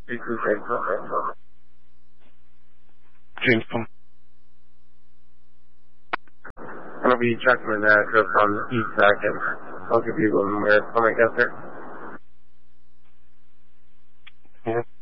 James Pump. I'll be checking an address on East 2nd. I'll give you where it's coming, yes, sir. Yeah.